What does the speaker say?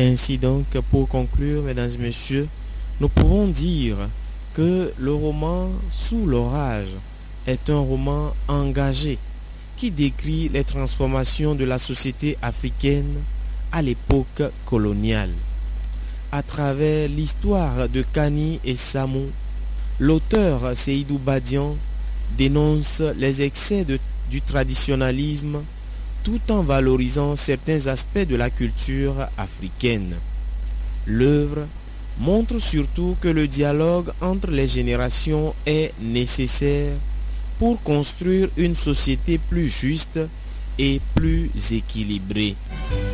Ainsi donc, pour conclure, mesdames et messieurs, nous pouvons dire que le roman Sous l'orage est un roman engagé qui décrit les transformations de la société africaine à l'époque coloniale. À travers l'histoire de Kani et Samou, l'auteur Seydou Badian dénonce les excès du traditionnalisme tout en valorisant certains aspects de la culture africaine. L'œuvre montre surtout que le dialogue entre les générations est nécessaire pour construire une société plus juste et plus équilibrée.